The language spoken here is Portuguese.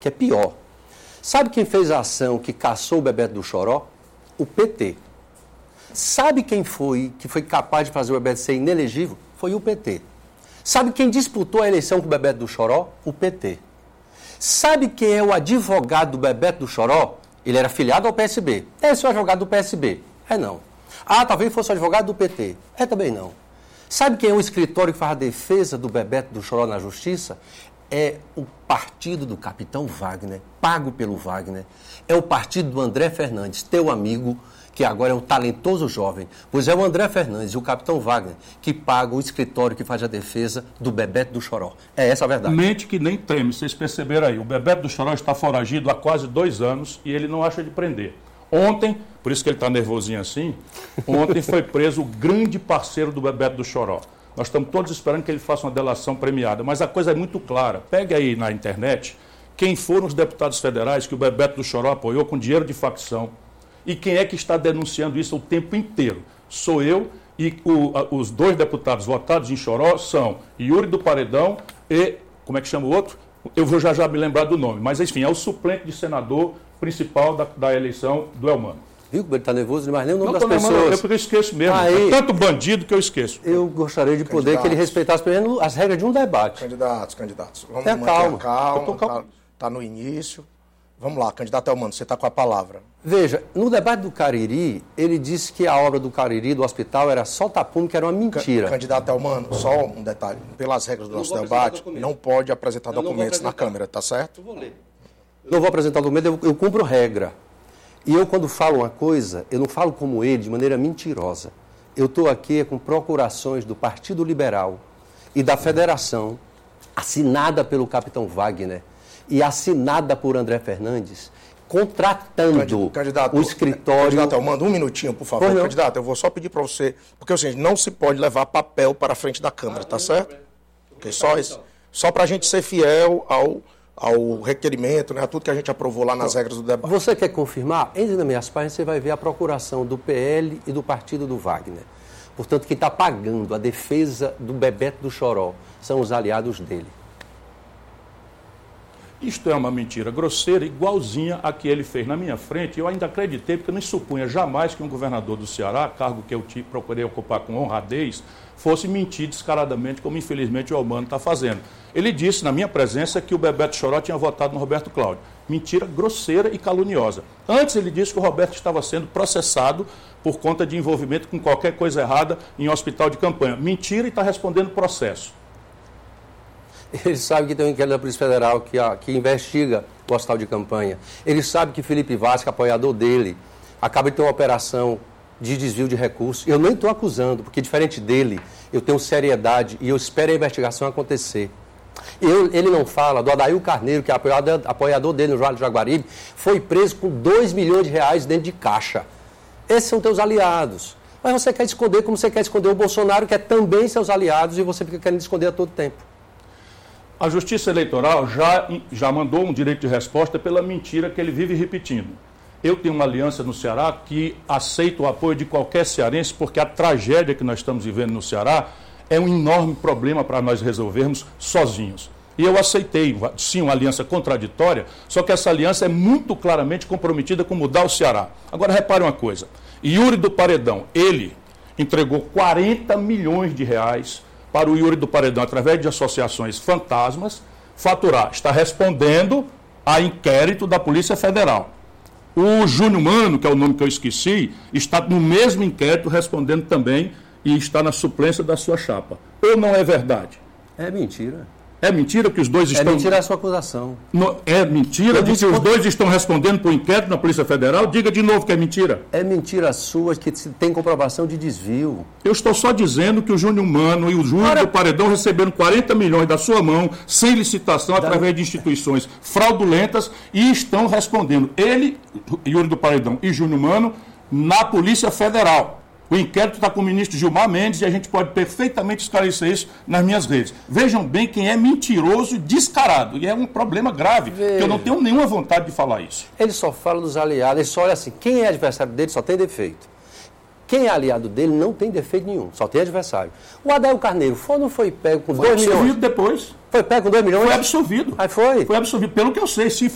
que é pior. Sabe quem fez a ação que caçou o Bebeto do Choró? O PT. Sabe quem foi que foi capaz de fazer o Bebeto ser inelegível? Foi o PT. Sabe quem disputou a eleição com o Bebeto do Choró? O PT. Sabe quem é o advogado do Bebeto do Choró? Ele era filiado ao PSB. Esse é o advogado do PSB? É não. Ah, talvez fosse o advogado do PT. É também não. Sabe quem é o escritório que faz a defesa do Bebeto do Choró na Justiça? É o partido do Capitão Wagner, pago pelo Wagner. É o partido do André Fernandes, teu amigo, que agora é um talentoso jovem. Pois é o André Fernandes e o Capitão Wagner que pagam o escritório que faz a defesa do Bebeto do Choró. É essa a verdade. Mente que nem treme, vocês perceberam aí. O Bebeto do Choró está foragido há quase 2 anos e ele não acha de prender. Ontem, por isso que ele está nervosinho assim, ontem foi preso o grande parceiro do Bebeto do Choró. Nós estamos todos esperando que ele faça uma delação premiada, mas a coisa é muito clara. Pegue aí na internet quem foram os deputados federais que o Bebeto do Choró apoiou com dinheiro de facção e quem é que está denunciando isso o tempo inteiro. Sou eu e os 2 deputados votados em Choró são Yuri do Paredão e, como é que chama o outro? Eu vou já me lembrar do nome, mas enfim, é o suplente de senador principal da eleição do Elmano. Viu como ele está nervoso? Mas nem o nome das pessoas. Eu porque eu esqueço mesmo. É tanto bandido que eu esqueço. Eu gostaria de poder que ele respeitasse pelo menos as regras de um debate. Candidatos. Vamos manter calma. Está no início. Vamos lá, candidato Elmano, você está com a palavra. Veja, no debate do Cariri, ele disse que a obra do Cariri, do hospital, era só tapume, que era uma mentira. Candidato Elmano, só um detalhe. Pelas regras do nosso debate, não pode apresentar documentos na Câmara, tá certo? Eu vou ler. Não vou apresentar documento, eu cumpro regra. E eu, quando falo uma coisa, eu não falo como ele, de maneira mentirosa. Eu estou aqui com procurações do Partido Liberal e da Federação, assinada pelo Capitão Wagner e assinada por André Fernandes, contratando o escritório... Candidato, eu mando um minutinho, por favor. Candidato, eu vou só pedir para você... Porque, assim, não se pode levar papel para a frente da Câmara, tá certo? Okay, só para a gente ser fiel ao requerimento, né, a tudo que a gente aprovou lá nas regras do debate. Você quer confirmar? Entre nas minhas páginas você vai ver a procuração do PL e do partido do Wagner. Portanto, quem está pagando a defesa do Bebeto do Choró são os aliados dele. Isto é uma mentira grosseira, igualzinha a que ele fez na minha frente. Eu ainda acreditei, porque eu não supunha jamais que um governador do Ceará, cargo que eu procurei ocupar com honradez, fosse mentir descaradamente, como infelizmente o Elmano está fazendo. Ele disse, na minha presença, que o Bebeto Choró tinha votado no Roberto Cláudio. Mentira grosseira e caluniosa. Antes ele disse que o Roberto estava sendo processado por conta de envolvimento com qualquer coisa errada em hospital de campanha. Mentira, e está respondendo processo. Ele sabe que tem um inquérito da Polícia Federal que investiga o hospital de campanha. Ele sabe que Felipe Vasco, apoiador dele, acaba de ter uma operação de desvio de recursos. Eu nem estou acusando, porque diferente dele, eu tenho seriedade e eu espero a investigação acontecer. Ele não fala do Adail Carneiro, que é apoiador dele no Vale do Jaguaribe, foi preso com 2 milhões de reais dentro de caixa. Esses são teus aliados. Mas você quer esconder como você quer esconder o Bolsonaro, que é também seus aliados, e você fica querendo esconder a todo tempo. A Justiça Eleitoral já mandou um direito de resposta pela mentira que ele vive repetindo. Eu tenho uma aliança no Ceará que aceita o apoio de qualquer cearense, porque a tragédia que nós estamos vivendo no Ceará é um enorme problema para nós resolvermos sozinhos. E eu aceitei, sim, uma aliança contraditória, só que essa aliança é muito claramente comprometida com mudar o Ceará. Agora, repare uma coisa. Yuri do Paredão, ele entregou 40 milhões de reais para o Yuri do Paredão, através de associações fantasmas, faturar. Está respondendo a inquérito da Polícia Federal. O Júnior Mano, que é o nome que eu esqueci, está no mesmo inquérito respondendo também e está na suplência da sua chapa. Ou não é verdade? É mentira. É mentira que os dois estão... É mentira a sua acusação. É mentira que os dois estão respondendo por inquérito na Polícia Federal? Diga de novo que é mentira. É mentira sua que tem comprovação de desvio. Eu estou só dizendo que o Júnior Mano e o Júnior do Paredão receberam 40 milhões da sua mão, sem licitação, através de instituições fraudulentas, e estão respondendo. Ele, Yuri do Paredão e Júnior Mano, na Polícia Federal. O inquérito está com o ministro Gilmar Mendes e a gente pode perfeitamente esclarecer isso nas minhas redes. Vejam bem quem é mentiroso e descarado. E é um problema grave, porque eu não tenho nenhuma vontade de falar isso. Ele só fala dos aliados, ele só olha assim, quem é adversário dele só tem defeito. Quem é aliado dele não tem defeito nenhum, só tem adversário. O Adail Carneiro não foi pego com 2 milhões? Foi absolvido depois. Foi pego com 2 milhões? Foi absolvido. Aí foi? Foi absolvido, pelo que eu sei. Se